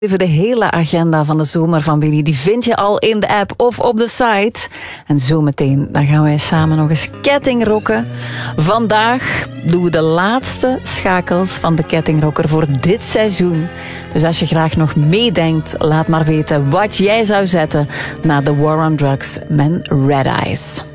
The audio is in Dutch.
Even de hele agenda van de zomer van Willy, die vind je al in de app of op de site. En zometeen, dan gaan wij samen nog eens kettingrocken. Vandaag doen we de laatste schakels van de kettingrocker voor dit seizoen. Dus als je graag nog meedenkt, laat maar weten wat jij zou zetten na The War on Drugs met Red Eyes.